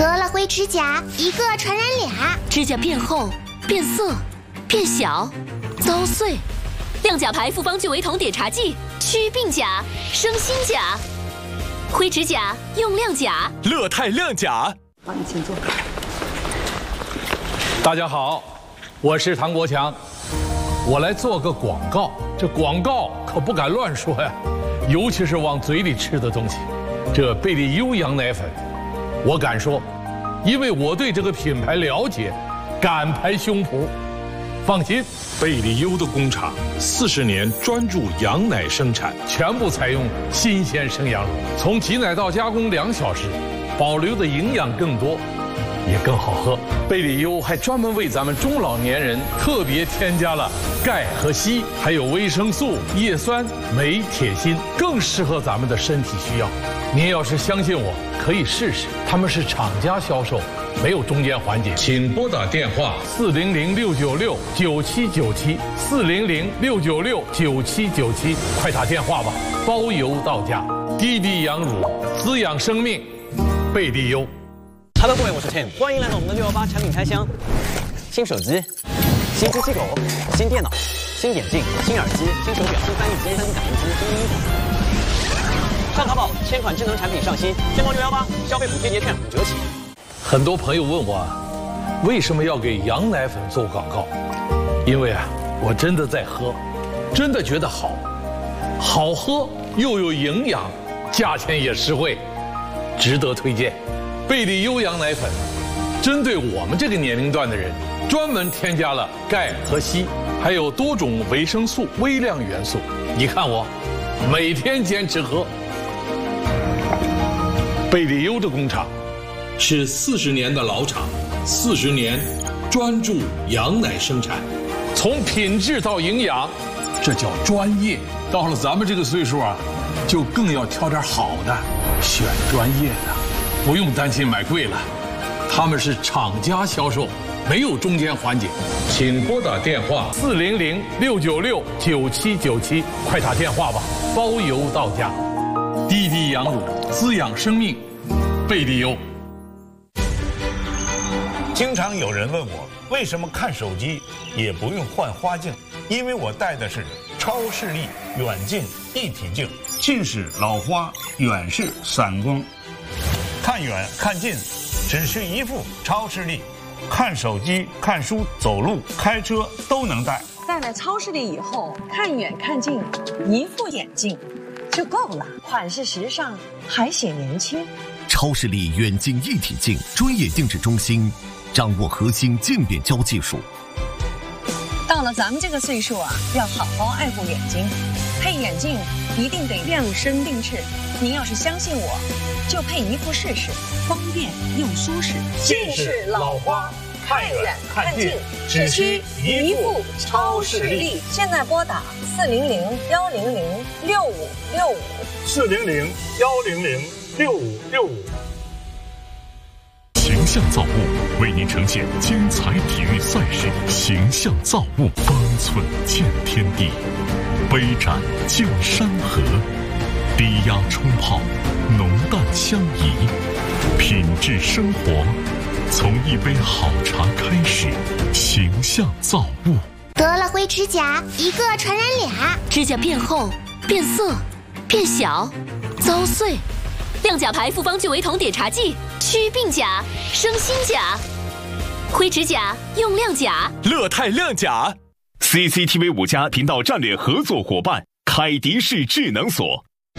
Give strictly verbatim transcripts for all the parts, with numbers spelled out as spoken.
得了灰指甲，一个传染俩。 指甲变厚、变色、变小、遭碎。亮甲牌复方聚维酮碘茶剂，祛病甲、生新甲。灰指甲用亮甲， 乐泰亮甲。 好，你请坐。 大家好，我是唐国强，我来做个广告。这广告可不敢乱说呀，尤其是往嘴里吃的东西。这贝利优羊奶粉，我敢说，因为我对这个品牌了解，敢拍胸脯。放心， 贝利优的工厂四十年专注羊奶生产， 全部采用新鲜生羊乳，从挤奶到加工两小时，保留的营养更多，也更好喝。贝利优还专门为咱们中老年人特别添加了钙和硒，还有维生素、叶酸、镁、铁、锌，更适合咱们的身体需要。您要是相信我，可以试试。他们是厂家销售，没有中间环节。请拨打电话四零零六九六九七九七四零零六九六九七九七，快打电话吧，包邮到家。滴滴羊乳滋养生命，贝利优。 Hello， 各位，我是 Tim， 欢迎来到我们的六幺八产品开箱。新手机、新机器狗、新电脑、新眼镜、新耳机、新手表、新翻译机、三 D 打印机、新衣服。上淘宝，千款智能产品上新，天猫六幺八消费补贴节券五折起。 很多朋友问我，为什么要给羊奶粉做广告？因为啊，我真的在喝，真的觉得好，好喝又有营养，价钱也实惠，值得推荐。贝利优羊奶粉，针对我们这个年龄段的人，专门添加了钙和硒，还有多种维生素、微量元素。你看我，每天坚持喝。贝利优的工厂是四十年的老厂，四十年专注羊奶生产，从品质到营养，这叫专业。到了咱们这个岁数啊，就更要挑点好的，选专业的，不用担心买贵了。他们是厂家销售，没有中间环节。请拨打电话四零零六九六九七九七，快打电话吧，包邮到家。滴滴羊乳滋养生命，贝利优。 经常有人问我，为什么看手机也不用换花镜？因为我戴的是超视力远近一体镜，近视老花，远视散光，看远看近只需一副超视力，看手机、看书、走路、开车都能戴。 戴了超视力以后，看远看近，一副眼镜就够了，款式时尚，还显年轻。 超视力远近一体镜专业定制中心，掌握核心渐变焦技术。 到了咱们这个岁数啊，要好好爱护眼睛，配眼镜一定得量身定制。您要是相信我，就配一副试试，方便又舒适。 近视老花，看远看近，只需一副超视力。 现在拨打四零零幺零零六五六五， 四零零幺零零六五六五。 形象造物为您呈现精彩体育赛事，形象造物方寸见天地，杯盏见山河，低压冲泡，浓淡相宜，品质生活从一杯好茶开始。形象造物。 得了灰指甲，一个传染俩。 指甲变厚、变色、变小、遭碎。亮甲牌复方聚维酮碘茶剂，祛病甲、生新甲。灰指甲用亮甲， 乐泰亮甲。 C C T V 五家频道战略合作伙伴，凯迪仕智能锁。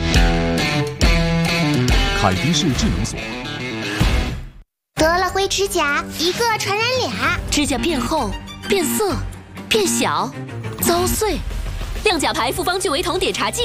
凯迪仕智能锁。 得了灰指甲，一个传染俩。 指甲变厚、变色、变小、遭碎。亮甲牌复方聚维酮碘茶剂。